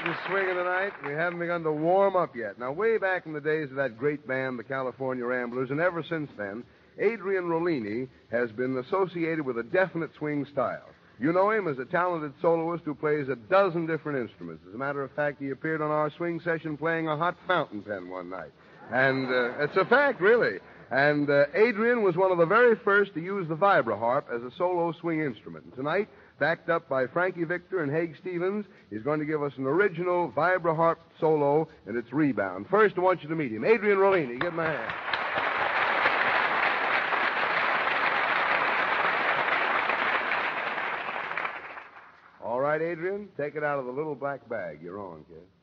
is swinging tonight. We haven't begun to warm up yet. Now, way back in the days of that great band, the California Ramblers, and ever since then, Adrian Rollini has been associated with a definite swing style. You know him as a talented soloist who plays a dozen different instruments. As a matter of fact, he appeared on our swing session playing a hot fountain pen one night. And it's a fact, really. And Adrian was one of the very first to use the vibraharp as a solo swing instrument. And tonight, backed up by Frankie Victor and Haig Stevens, he's going to give us an original vibraharp solo and its rebound. First, I want you to meet him. Adrian Rollini. Give him a hand. All right, Adrian, take it out of the little black bag. You're on, kid.